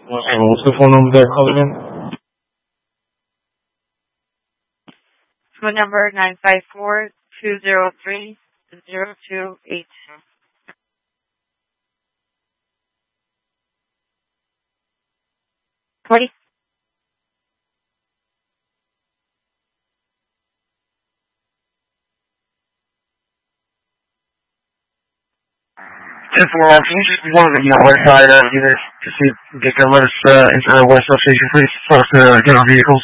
What's the phone number they're calling in? Phone number 954-203-0282. Ready? 10-4, can you just one of the west side either to see if they can let us into the west substation, please, for us to get our vehicles?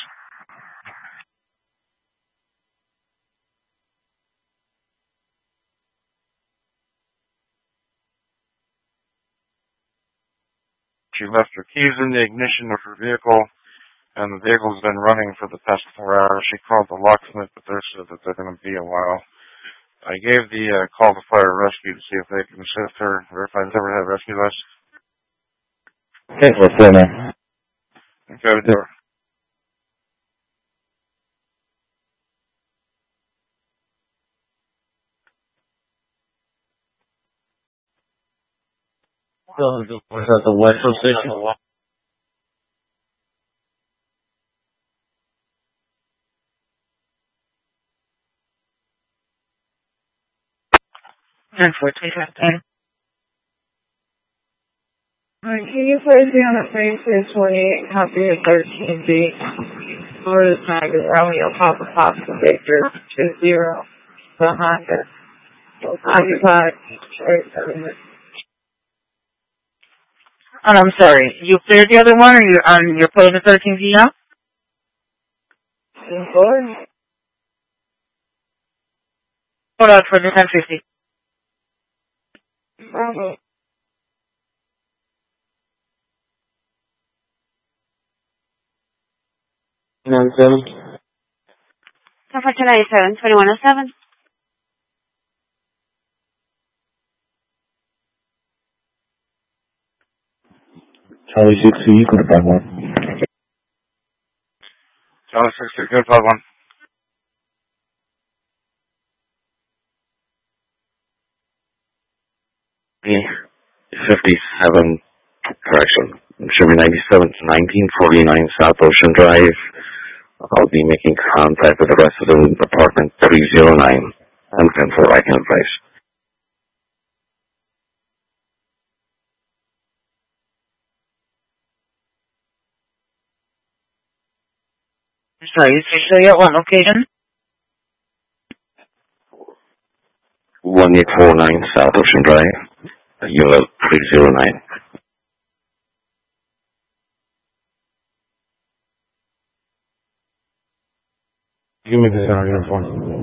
She left her keys in the ignition of her vehicle, and the vehicle's been running for the past 4 hours. She called the locksmith, but they said that they're going to be a while. I gave the call to fire rescue to see if they can assist her, verify they ever had rescue list. Okay, we're full now. Okay, we do. Was that the west substation? 10-4, take that time. Can you please be on the frame 228 copy of 13B? Florida Tiger Romeo Papa Papa Victor 20 behind us. Occupied. I'm sorry. You cleared the other one, or you're putting the 13V out? Hold on for the 1050. Okay. For tonight, 72107. Charlie 6 you could have done one. Charlie 6 good have one. Yeah. 57, correction. It should be 97 to 1949 South Ocean Drive. I'll be making contact with the resident apartment 309 and 10-4 Rackham Place. Sorry, you say at what location? 1849 South Ocean Drive, unit 309. Give me the center uniform.